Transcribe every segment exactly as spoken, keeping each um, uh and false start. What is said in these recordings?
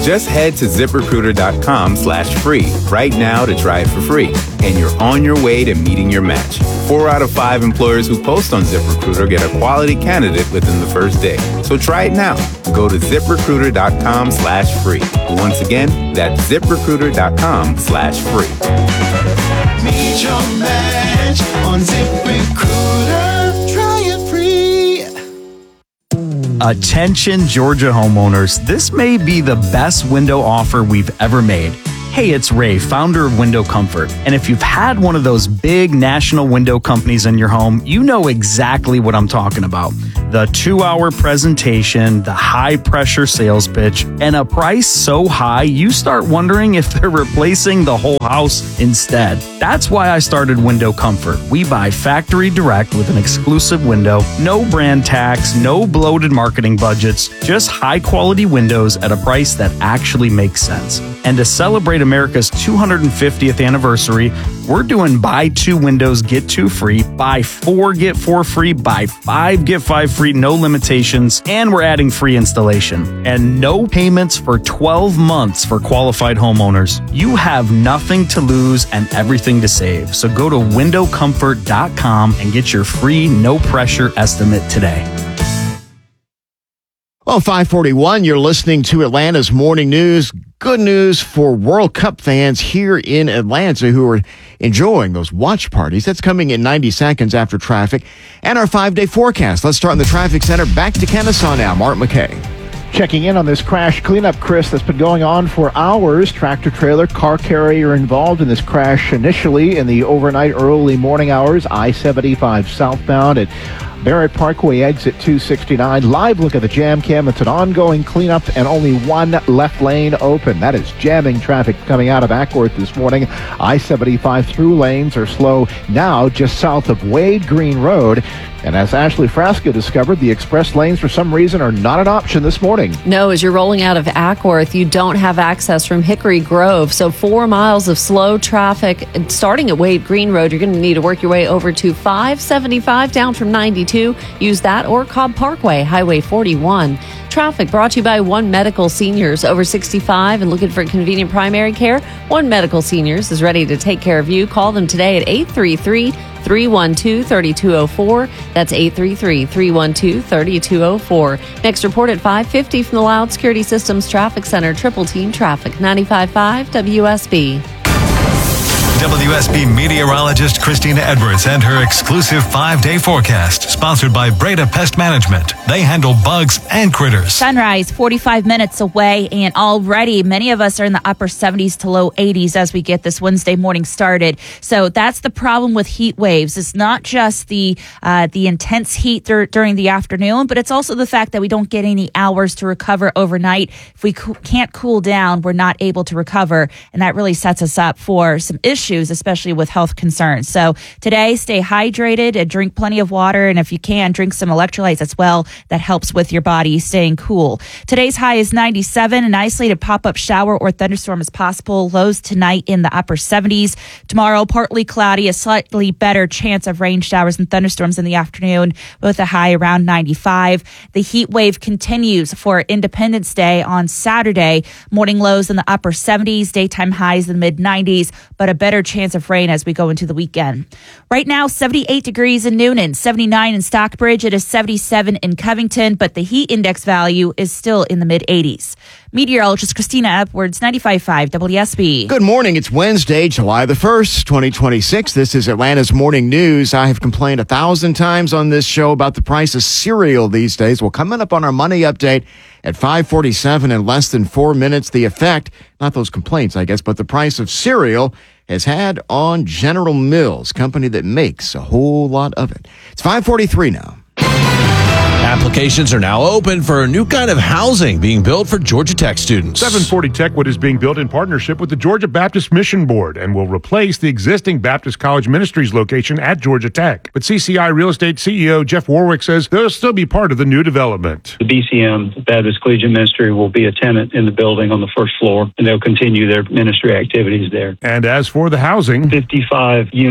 Just head to ZipRecruiter.com slash free right now to try it for free. And you're on your way to meeting your match. Four out of five employers who post on ZipRecruiter get a quality candidate within the first day. So try it now. Go to ZipRecruiter.com slash free. Once again, that's ZipRecruiter.com slash free. Meet your match on ZipRecruiter. Try it free. Attention, Georgia homeowners. This may be the best window offer we've ever made. Hey, it's Ray, founder of Window Comfort. And if you've had one of those big national window companies in your home, you know exactly what I'm talking about. The two-hour presentation, the high-pressure sales pitch, and a price so high you start wondering if they're replacing the whole house instead. That's why I started Window Comfort. We buy factory direct with an exclusive window, no brand tax, no bloated marketing budgets, just high-quality windows at a price that actually makes sense. And to celebrate America's two hundred fiftieth anniversary, we're doing buy two windows, get two free, buy four, get four free, buy five, get five free, no limitations, and we're adding free installation. And no payments for twelve months for qualified homeowners. You have nothing to lose and everything to save. So go to window comfort dot com and get your free, no-pressure estimate today. Well, five forty-one, you're listening to Atlanta's Morning News. Good news for World Cup fans here in Atlanta who are enjoying those watch parties. That's coming in ninety seconds after traffic and our five-day forecast. Let's start in the traffic center. Back to Kennesaw now. Mark McKay. Checking in on this crash cleanup, Chris, that's been going on for hours. Tractor trailer, car carrier involved in this crash initially in the overnight early morning hours. I seventy-five southbound at Barrett Parkway exit two sixty-nine. Live look at the jam cam. It's an ongoing cleanup and only one left lane open. That is jamming traffic coming out of Ackworth this morning. I seventy-five through lanes are slow now just south of Wade Green Road. And as Ashley Frasca discovered, the express lanes for some reason are not an option this morning. No, as you're rolling out of Ackworth, you don't have access from Hickory Grove. So four miles of slow traffic starting at Wade Green Road. You're going to need to work your way over to five seventy-five down from ninety-two. Use that or Cobb Parkway, Highway forty-one. Traffic brought to you by One Medical Seniors. Over sixty-five and looking for convenient primary care? One Medical Seniors is ready to take care of you. Call them today at eight three three, three one two, three two zero four. That's eight three three, three one two, three two zero four. Next report at five fifty from the Loud Security Systems Traffic Center. Triple Team Traffic, ninety-five point five W S B. W S B meteorologist Christina Edwards and her exclusive five-day forecast, sponsored by Breda Pest Management. They handle bugs and critters. Sunrise forty-five minutes away, and already many of us are in the upper seventies to low eighties as we get this Wednesday morning started. So that's the problem with heat waves. It's not just the uh, the intense heat dur- during the afternoon, but it's also the fact that we don't get any hours to recover overnight. If we co- can't cool down, we're not able to recover, and that really sets us up for some issues, especially with health concerns. So today, stay hydrated and drink plenty of water. And if you can, drink some electrolytes as well. That helps with your body staying cool. Today's high is ninety-seven. An isolated pop-up shower or thunderstorm is possible. Lows tonight in the upper seventies. Tomorrow, partly cloudy, a slightly better chance of rain showers and thunderstorms in the afternoon with a high around ninety-five. The heat wave continues for Independence Day on Saturday. Morning lows in the upper seventies, daytime highs in the mid nineties, but a better chance of rain as we go into the weekend. Right now, seventy-eight degrees in Noonan, seventy-nine in Stockbridge. It is seventy-seven in Covington, but the heat index value is still in the mid eighties. Meteorologist Christina Edwards, ninety-five point five W S B. Good morning. It's Wednesday, July the first, twenty twenty-six. This is Atlanta's Morning News. I have complained a thousand times on this show about the price of cereal these days. Well, coming up on our money update at five forty-seven in less than four minutes, the effect, not those complaints, I guess, but the price of cereal has had on General Mills, company that makes a whole lot of it. It's five forty-three now. Applications are now open for a new kind of housing being built for Georgia Tech students. seven forty Techwood is being built in partnership with the Georgia Baptist Mission Board and will replace the existing Baptist College Ministries location at Georgia Tech. But C C I Real Estate C E O Jeff Warwick says they'll still be part of the new development. The B C M, the Baptist Collegiate Ministry, will be a tenant in the building on the first floor, and they'll continue their ministry activities there. And as for the housing, fifty-five units,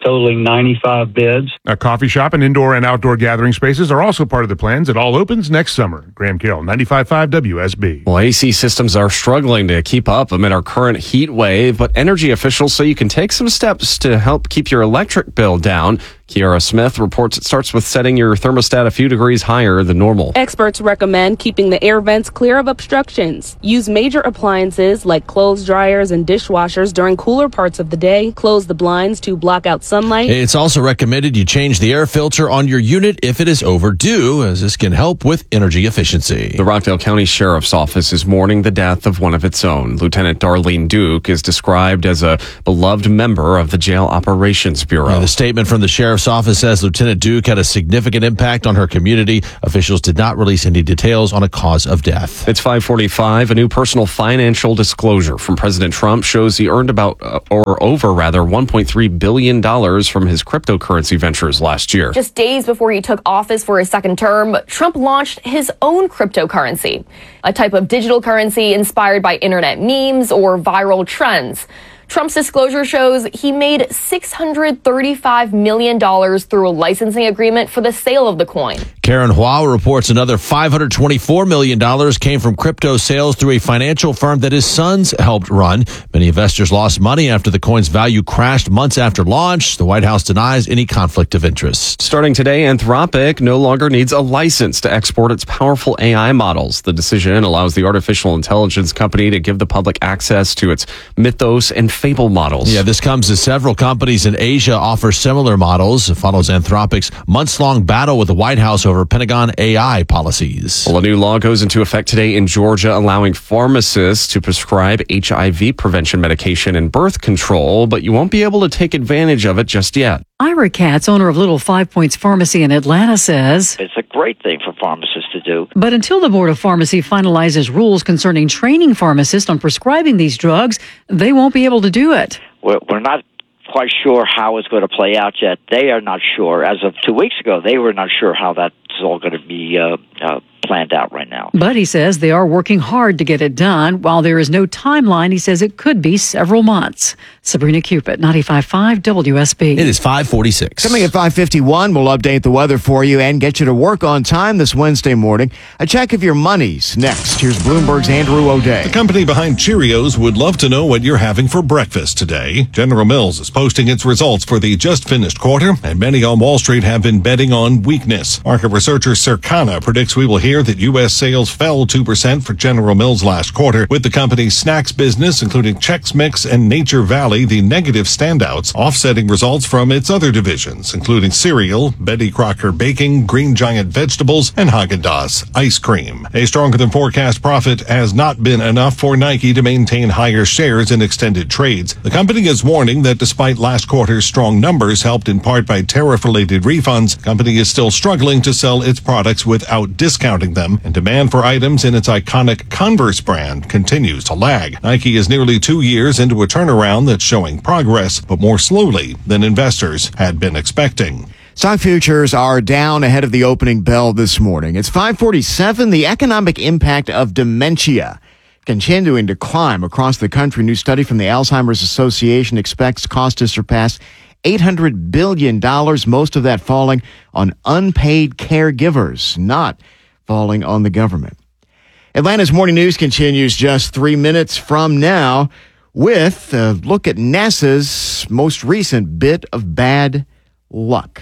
totaling ninety-five beds. A coffee shop and indoor and outdoor gathering spaces are also part of the plans. It all opens next summer. Graham Carroll, ninety-five point five W S B. Well, A C systems are struggling to keep up amid our current heat wave, but energy officials say you can take some steps to help keep your electric bill down. Kiara Smith reports it starts with setting your thermostat a few degrees higher than normal. Experts recommend keeping the air vents clear of obstructions. Use major appliances like clothes dryers and dishwashers during cooler parts of the day. Close the blinds to block out sunlight. It's also recommended you change the air filter on your unit if it is overdue, as this can help with energy efficiency. The Rockdale County Sheriff's Office is mourning the death of one of its own. Lieutenant Darlene Duke is described as a beloved member of the Jail Operations Bureau. Yeah, the statement from the Sheriff's Office says Lieutenant Duke had a significant impact on her community. Officials did not release any details on a cause of death. It's five forty-five. A new personal financial disclosure from President Trump shows he earned about, uh, or over rather, one point three billion dollars from his cryptocurrency ventures last year. Just days before he took office for his second term, Trump launched his own cryptocurrency, a type of digital currency inspired by internet memes or viral trends. Trump's disclosure shows he made six hundred thirty-five million dollars through a licensing agreement for the sale of the coin. Karen Hua reports another five hundred twenty-four million dollars came from crypto sales through a financial firm that his sons helped run. Many investors lost money after the coin's value crashed months after launch. The White House denies any conflict of interest. Starting today, Anthropic no longer needs a license to export its powerful A I models. The decision allows the artificial intelligence company to give the public access to its Mythos and Fable models. Yeah, this comes as several companies in Asia offer similar models. It follows Anthropic's months-long battle with the White House over Pentagon A I policies. Well, a new law goes into effect today in Georgia, allowing pharmacists to prescribe H I V prevention medication and birth control, but you won't be able to take advantage of it just yet. Ira Katz, owner of Little Five Points Pharmacy in Atlanta, says it's a great thing for pharmacists to do. But until the Board of Pharmacy finalizes rules concerning training pharmacists on prescribing these drugs, they won't be able to do it. We're, we're not quite sure how it's going to play out yet. They are not sure. As of two weeks ago, they were not sure how that's all going to be uh, uh, planned out right now. But he says they are working hard to get it done. While there is no timeline, he says it could be several months. Sabrina Cupid, ninety-five point five W S B. It is five forty-six. Coming at five fifty-one, we'll update the weather for you and get you to work on time this Wednesday morning. A check of your monies next. Here's Bloomberg's Andrew O'Day. The company behind Cheerios would love to know what you're having for breakfast today. General Mills is posting its results for the just finished quarter, and many on Wall Street have been betting on weakness. Market researcher Circana predicts we will hear that U S sales fell two percent for General Mills last quarter, with the company's snacks business, including Chex Mix and Nature Valley, the negative standouts, offsetting results from its other divisions, including cereal, Betty Crocker Baking, Green Giant Vegetables, and Haagen-Dazs ice cream. A stronger than forecast profit has not been enough for Nike to maintain higher shares in extended trades. The company is warning that despite last quarter's strong numbers, helped in part by tariff-related refunds, the company is still struggling to sell its products without discounting them, and demand for items in its iconic Converse brand continues to lag. Nike is nearly two years into a turnaround that's showing progress, but more slowly than investors had been expecting. Stock futures are down ahead of the opening bell this morning. It's five forty-seven. The economic impact of dementia continuing to climb across the country. New study from the Alzheimer's Association expects cost to surpass eight hundred billion dollars, most of that falling on unpaid caregivers, not falling on the government. Atlanta's Morning News continues just three minutes from now with a look at NASA's most recent bit of bad luck.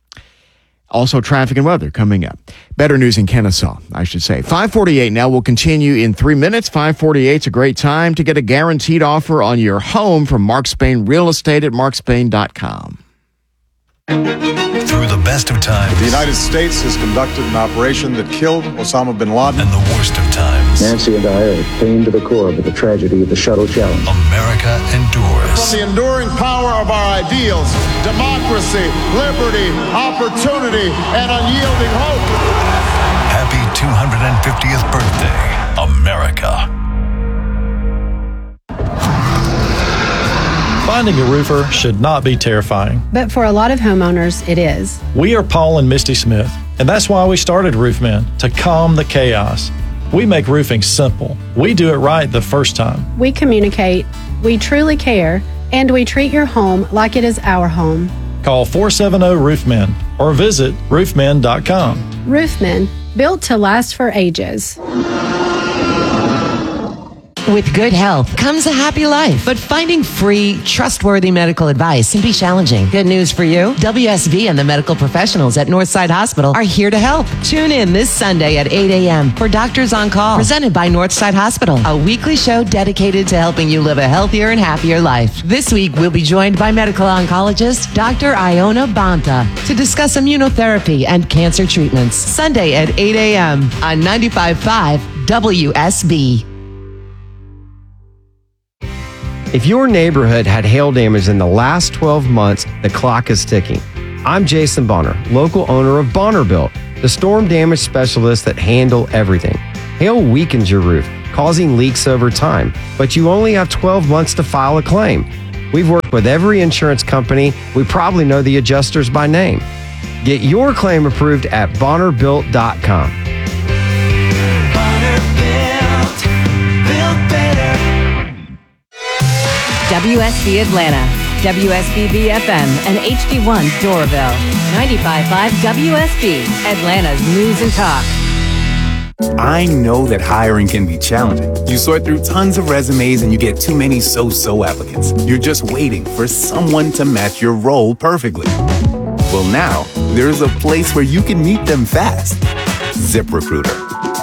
Also, traffic and weather coming up. Better news in Kennesaw, I should say. five forty-eight now. We'll continue in three minutes. five forty-eight is a great time to get a guaranteed offer on your home from Mark Spain Real Estate at mark spain dot com. Through the best of times. The United States has conducted an operation that killed Osama bin Laden. And the worst of times. Nancy and I are pained to the core by the tragedy of the Shuttle Challenge. America endures. From the enduring power of our ideals, democracy, liberty, opportunity, and unyielding hope. Happy two hundred fiftieth birthday, America. Finding a roofer should not be terrifying. But for a lot of homeowners, it is. We are Paul and Misty Smith, and that's why we started Roofmen, to calm the chaos. We make roofing simple. We do it right the first time. We communicate, we truly care, and we treat your home like it is our home. Call four seven zero Roofmen or visit roofmen dot com. Roofmen, built to last for ages. With good health comes a happy life, but finding free, trustworthy medical advice can be challenging. Good news for you. W S B and the medical professionals at Northside Hospital are here to help. Tune in this Sunday at eight a.m. for Doctors on Call, presented by Northside Hospital, a weekly show dedicated to helping you live a healthier and happier life. This week, we'll be joined by medical oncologist Doctor Iona Banta to discuss immunotherapy and cancer treatments. Sunday at eight a.m. on ninety-five point five W S B. If your neighborhood had hail damage in the last twelve months, the clock is ticking. I'm Jason Bonner, local owner of Bonner Built, the storm damage specialist that handle everything. Hail weakens your roof, causing leaks over time, but you only have twelve months to file a claim. We've worked with every insurance company. We probably know the adjusters by name. Get your claim approved at bonner built dot com. W S B Atlanta, W S B B F M, and H D one Doraville. ninety-five point five W S B, Atlanta's news and talk. I know that hiring can be challenging. You sort through tons of resumes and you get too many so-so applicants. You're just waiting for someone to match your role perfectly. Well, now, there's a place where you can meet them fast. ZipRecruiter.